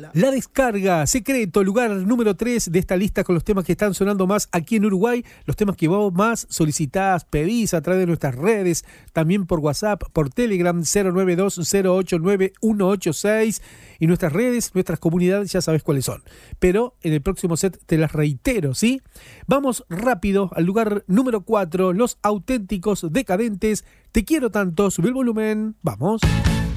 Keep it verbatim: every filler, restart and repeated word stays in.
La descarga, secreto, lugar número tres de esta lista con los temas que están sonando más aquí en Uruguay, los temas que vos más solicitás, pedís a través de nuestras redes, también por WhatsApp, por Telegram cero nueve dos cero ocho nueve uno ocho seis y nuestras redes, nuestras comunidades ya sabés cuáles son. Pero en el próximo set te las reitero, ¿sí? Vamos rápido al lugar número cuatro, Los Auténticos Decadentes. Te quiero tanto, sube el volumen, vamos.